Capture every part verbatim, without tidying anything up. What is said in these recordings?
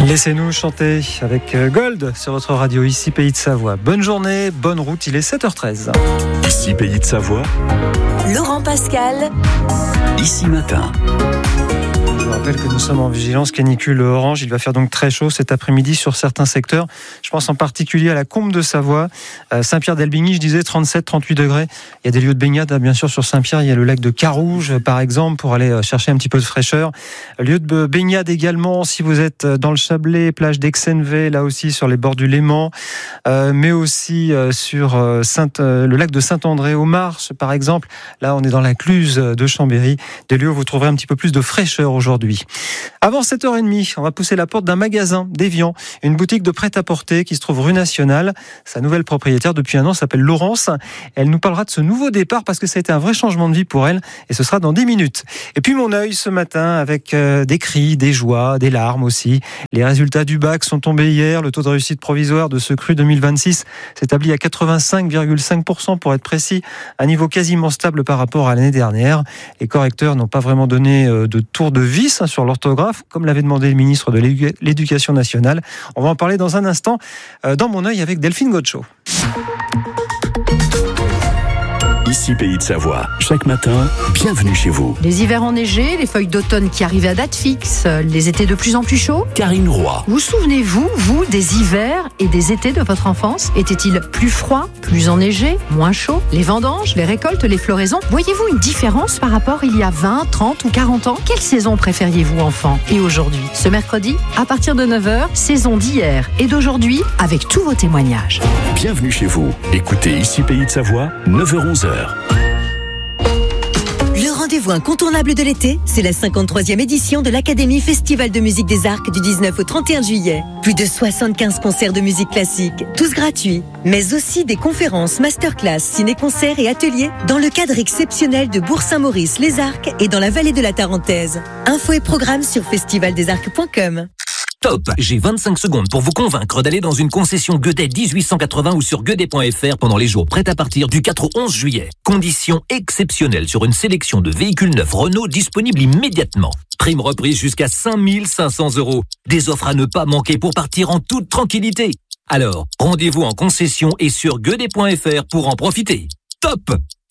Laissez-nous chanter avec Gold sur votre radio, ici Pays de Savoie. Bonne journée, bonne route, il est sept heures treize. Ici Pays de Savoie. Laurent Pascal. Ici Matin. Je vous rappelle que nous sommes en vigilance canicule orange. Il va faire donc très chaud cet après-midi sur certains secteurs. Je pense en particulier à la Combe de Savoie, Saint-Pierre-d'Elbigny, je disais trente-sept à trente-huit degrés. Il y a des lieux de baignade, bien sûr, sur Saint-Pierre. Il y a le lac de Carouge, par exemple, pour aller chercher un petit peu de fraîcheur. Lieu de baignade également, si vous êtes dans le Chablais, plage d'Aix-en-Vez, là aussi sur les bords du Léman, euh, mais aussi euh, sur euh, Saint, euh, le lac de Saint-André aux Marches, par exemple. Là, on est dans la Cluse de Chambéry, des lieux où vous trouverez un petit peu plus de fraîcheur aujourd'hui. Avant sept heures trente, on va pousser la porte d'un magasin d'Évian, une boutique de prêt-à-porter qui se trouve rue Nationale. Sa nouvelle propriétaire depuis un an s'appelle Laurence. Elle nous parlera de ce nouveau départ parce que ça a été un vrai changement de vie pour elle et ce sera dans dix minutes. Et puis mon œil ce matin avec euh, des cris, des joies, des larmes aussi. Les résultats du bac sont tombés hier. Le taux de réussite provisoire de ce cru deux mille vingt-six s'établit à quatre-vingt-cinq virgule cinq pour cent pour être précis, un niveau quasiment stable par rapport à l'année dernière. Les correcteurs n'ont pas vraiment donné euh, de tour de vis sur l'orthographe, comme l'avait demandé le ministre de l'Éducation nationale. On va en parler dans un instant dans mon œil avec Delphine Godchaux. Ici Pays de Savoie. Chaque matin, bienvenue chez vous. Les hivers enneigés, les feuilles d'automne qui arrivaient à date fixe, les étés de plus en plus chauds. Karine Roy. Vous souvenez-vous, vous, des hivers et des étés de votre enfance? Étaient-ils plus froids, plus enneigés, moins chauds? Les vendanges, les récoltes, les floraisons, voyez-vous une différence par rapport il y a vingt, trente ou quarante ans? Quelle saison préfériez-vous enfant et aujourd'hui? Ce mercredi, à partir de neuf heures, saison d'hier et d'aujourd'hui avec tous vos témoignages. Bienvenue chez vous. Écoutez Ici Pays de Savoie, neuf heures onze. Le rendez-vous incontournable de l'été, c'est la cinquante-troisième édition de l'Académie Festival de musique des Arcs du dix-neuf au trente et un juillet. Plus de soixante-quinze concerts de musique classique, tous gratuits, mais aussi des conférences, masterclass, ciné-concerts et ateliers dans le cadre exceptionnel de Bourg-Saint-Maurice, les Arcs et dans la vallée de la Tarentaise. Infos et programmes sur festival des arcs point com. Top! J'ai vingt-cinq secondes pour vous convaincre d'aller dans une concession Guedet dix-huit cent quatre-vingts ou sur guedet point f r pendant les jours prêts à partir du quatre au onze juillet. Conditions exceptionnelles sur une sélection de véhicules neufs Renault disponibles immédiatement. Prime reprise jusqu'à cinq mille cinq cents euros. Des offres à ne pas manquer pour partir en toute tranquillité. Alors, rendez-vous en concession et sur guedet point f r pour en profiter. Top!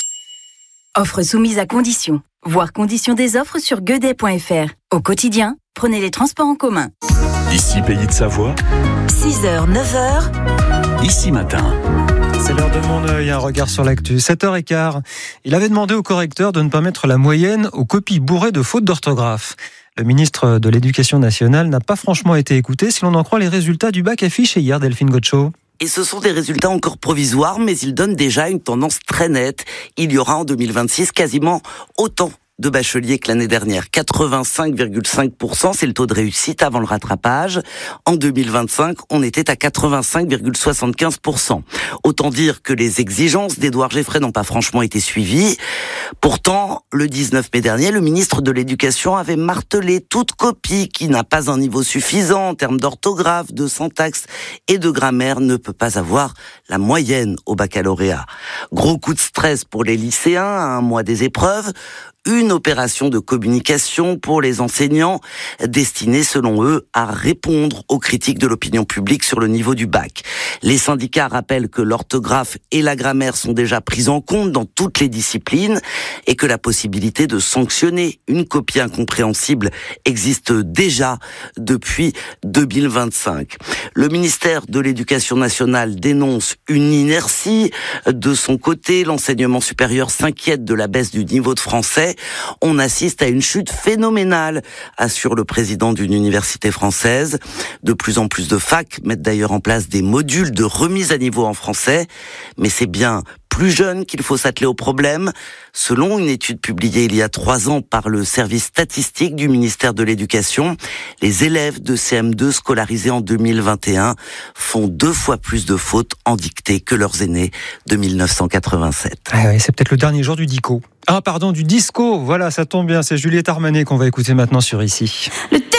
Offre soumise à conditions. Voir conditions des offres sur guedet point f r. Au quotidien, prenez les transports en commun. Ici Pays de Savoie. six heures, neuf heures. Ici Matin. C'est l'heure de mon œil, un regard sur l'actu. sept heures quinze. Il avait demandé au correcteur de ne pas mettre la moyenne aux copies bourrées de fautes d'orthographe. Le ministre de l'Éducation nationale n'a pas franchement été écouté, si l'on en croit les résultats du bac affichés hier, Delphine Godchaux. Et ce sont des résultats encore provisoires, mais ils donnent déjà une tendance très nette. Il y aura en deux mille vingt-six quasiment autant de bacheliers que l'année dernière. quatre-vingt-cinq virgule cinq pour cent, c'est le taux de réussite avant le rattrapage. En deux mille vingt-cinq, on était à quatre-vingt-cinq virgule soixante-quinze pour cent. Autant dire que les exigences d'Édouard Geffray n'ont pas franchement été suivies. Pourtant, le dix-neuf mai dernier, le ministre de l'Éducation avait martelé toute copie qui n'a pas un niveau suffisant en termes d'orthographe, de syntaxe et de grammaire ne peut pas avoir la moyenne au baccalauréat. Gros coup de stress pour les lycéens à un mois des épreuves. Une opération de communication pour les enseignants destinée, selon eux, à répondre aux critiques de l'opinion publique sur le niveau du bac. Les syndicats rappellent que l'orthographe et la grammaire sont déjà prises en compte dans toutes les disciplines et que la possibilité de sanctionner une copie incompréhensible existe déjà depuis deux mille vingt-cinq. Le ministère de l'Éducation nationale dénonce une inertie. De son côté, l'enseignement supérieur s'inquiète de la baisse du niveau de français. On assiste à une chute phénoménale, assure le président d'une université française. De plus en plus de facs mettent d'ailleurs en place des modules de remise à niveau en français. Mais c'est bien plus jeune qu'il faut s'atteler au problème. Selon une étude publiée il y a trois ans par le service statistique du ministère de l'Éducation, les élèves de C M deux scolarisés en deux mille vingt et un font deux fois plus de fautes en dictée que leurs aînés de mille neuf cent quatre-vingt-sept. Ah oui, c'est peut-être le dernier jour du dico. Ah pardon, du disco. Voilà, ça tombe bien, c'est Juliette Armanet qu'on va écouter maintenant sur Ici. Le